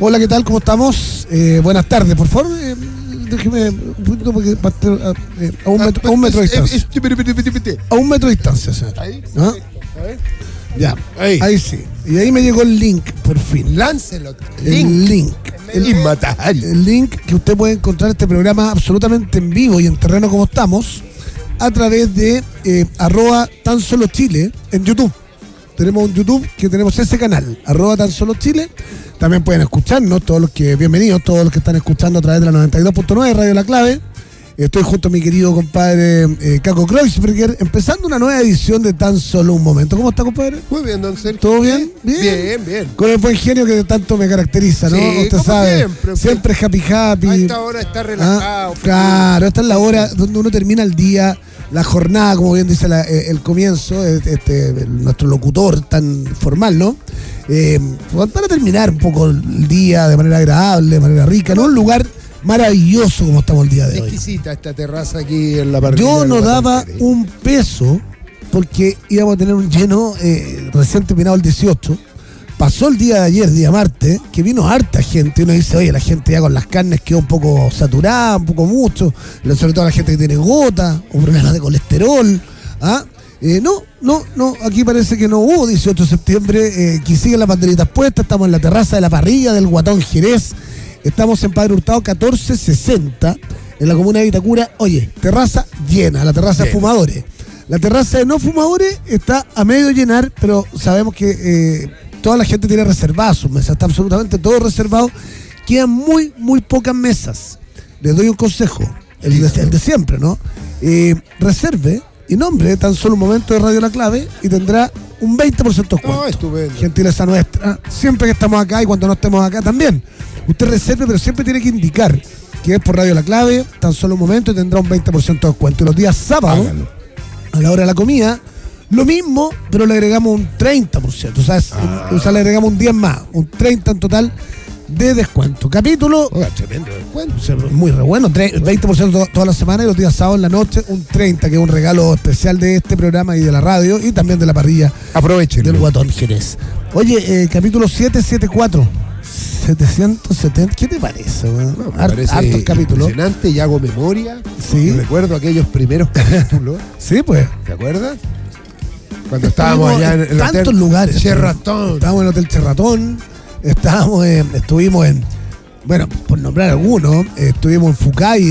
Hola, ¿qué tal? ¿Cómo estamos? Buenas tardes, por favor. Déjeme un poquito porque a un metro de distancia. A un metro de distancia, señor. Ahí. ¿Ah? A ver. Ya, ahí sí. Y ahí me llegó el link, por fin. Lancelot. El link. El El link que usted puede encontrar este programa absolutamente en vivo y en terreno como estamos a través de @tansolochile en YouTube. Tenemos un YouTube que tenemos ese canal, @tansolochile. También pueden escucharnos, bienvenidos todos los que están escuchando a través de la 92.9 Radio La Clave. Estoy junto a mi querido compadre Caco Kreuzberger, empezando una nueva edición de Tan Solo un Momento. ¿Cómo está, compadre? Muy bien, don Sergio. ¿Todo bien? Bien. Con el buen genio que tanto me caracteriza, ¿no? Sí, usted como sabe, siempre happy. A esta hora está relajado. Claro, esta es la hora donde uno termina el día, la jornada, como bien dice el comienzo, nuestro locutor tan formal, ¿no? Para terminar un poco el día de manera agradable, de manera rica, ¿no? Un lugar maravilloso como estamos el día de hoy. Exquisita esta terraza aquí en la parrilla. Yo no daba un peso porque íbamos a tener un lleno recién terminado el 18. Pasó el día de ayer, día martes, que vino harta gente. Uno dice, oye, la gente ya con las carnes quedó un poco saturada, un poco mucho. Sobre todo la gente que tiene gota o problemas de colesterol. ¿Ah? No, aquí parece que no hubo 18 de septiembre. Que siguen las banderitas puestas. Estamos en la terraza de la parrilla del Guatón Jerez. Estamos en Padre Hurtado 1460, en la comuna de Vitacura. Oye, terraza llena, la terraza de fumadores. La terraza de no fumadores está a medio llenar, pero sabemos que toda la gente tiene reservadas sus mesas. Está absolutamente todo reservado. Quedan muy, muy pocas mesas. Les doy un consejo, el de siempre, ¿no? Reserve y nombre Tan Solo un Momento de Radio La Clave y tendrá un 20% de descuento. Estupendo. Gentileza nuestra. Siempre que estamos acá y cuando no estemos acá también. Usted reserve, pero siempre tiene que indicar que es por Radio La Clave, Tan Solo un Momento, y tendrá un 20% de descuento. Y los días sábados, a la hora de la comida, lo mismo, pero le agregamos un 30%. O sea, le agregamos un 10 más, un 30 en total de descuento. Capítulo. Tremendo descuento. Muy re bueno, 20% toda la semana y los días sábados en la noche, un 30%, que es un regalo especial de este programa y de la radio y también de la parrilla. Aprovechen. Del Guatón Jerez. Oye, capítulo 774. 770, ¿qué te parece? Me parece hartos capítulos. Impresionante, y hago memoria. Sí. Y recuerdo aquellos primeros capítulos. Sí, pues. ¿Te acuerdas? Cuando estábamos allá en el tantos hotel lugares. Cherratón. Estábamos en el Hotel Cherratón. Estuvimos en, bueno, por nombrar algunos, estuvimos en Fucay.